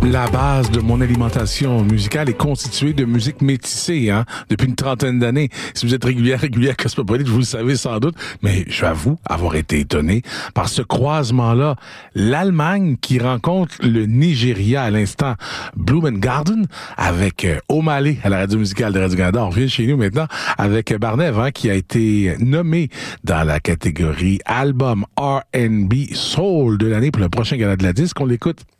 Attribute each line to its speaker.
Speaker 1: La base de mon alimentation musicale est constituée de musique métissée, depuis une trentaine d'années. Si vous êtes régulière Cosmopolite, vous le savez sans doute, mais j'avoue avoir été étonné par ce croisement-là. L'Allemagne qui rencontre le Nigeria à l'instant, Blumengarden, avec O'Malley à la radio musicale de Radio-Canada. On revient chez nous maintenant avec Barnev, qui a été nommé dans la catégorie Album R&B Soul de l'année pour le prochain gala de la disque. On l'écoute.